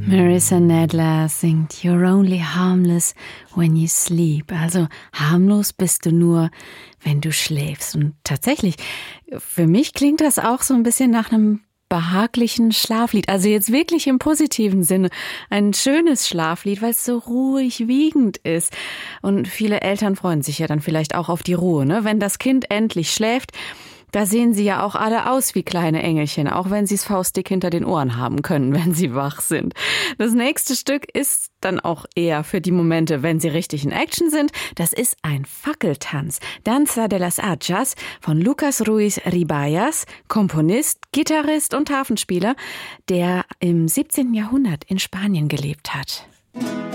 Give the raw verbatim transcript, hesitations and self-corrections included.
Marissa Nadler singt You're only harmless when you sleep. Also harmlos bist du nur, wenn du schläfst. Und tatsächlich, für mich klingt das auch so ein bisschen nach einem behaglichen Schlaflied. Also jetzt wirklich im positiven Sinne. Ein schönes Schlaflied, weil es so ruhig wiegend ist. Und viele Eltern freuen sich ja dann vielleicht auch auf die Ruhe, ne? Wenn das Kind endlich schläft. Da sehen sie ja auch alle aus wie kleine Engelchen, auch wenn sie es faustdick hinter den Ohren haben können, wenn sie wach sind. Das nächste Stück ist dann auch eher für die Momente, wenn sie richtig in Action sind. Das ist ein Fackeltanz. Danza de las Achas von Lucas Ruiz Ribayas, Komponist, Gitarrist und Harfenspieler, der im siebzehnten Jahrhundert in Spanien gelebt hat.